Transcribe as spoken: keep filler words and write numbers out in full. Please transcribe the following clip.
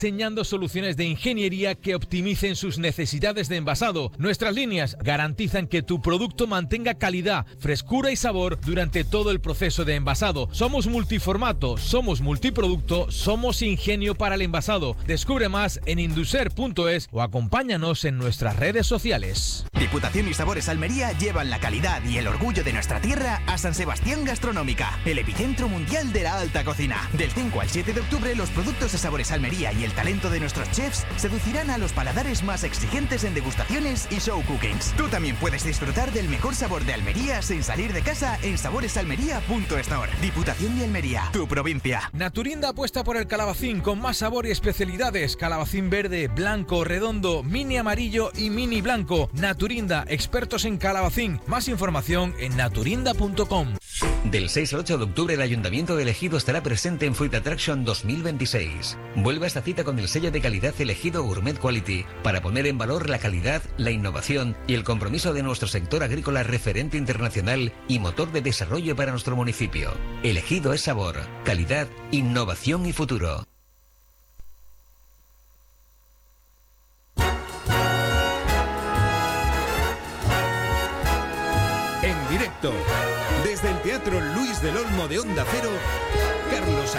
diseñando soluciones de ingeniería que optimicen sus necesidades de envasado. Nuestras líneas garantizan que tu producto mantenga calidad, frescura y sabor durante todo el proceso de envasado. Somos multiformato, somos multiproducto, somos ingenio para el envasado. Descubre más en induser punto es o acompáñanos en nuestras redes sociales. Diputación y Sabores Almería llevan la calidad y el orgullo de nuestra tierra a San Sebastián Gastronómica, el epicentro mundial de la alta cocina. Del cinco al siete de octubre, los productos de Sabores Almería y el talento de nuestros chefs seducirán a los paladares más exigentes en degustaciones y show cookings. Tú también puedes disfrutar del mejor sabor de Almería sin salir de casa en sabores almería punto store. Diputación de Almería, tu provincia. Naturinda apuesta por el calabacín con más sabor y especialidades. Calabacín verde, blanco, redondo, mini amarillo y mini blanco. Naturinda, expertos en calabacín. Más información en naturinda punto com. Del seis al ocho de octubre el Ayuntamiento de Ejido estará presente en Fruit Attraction dos mil veintiséis. Vuelve a esta cita con el sello de calidad Elegido Gourmet Quality para poner en valor la calidad, la innovación y el compromiso de nuestro sector agrícola referente internacional y motor de desarrollo para nuestro municipio. Elegido es sabor, calidad, innovación y futuro. En directo, desde el Teatro Luis del Olmo de Onda Cero, Carlos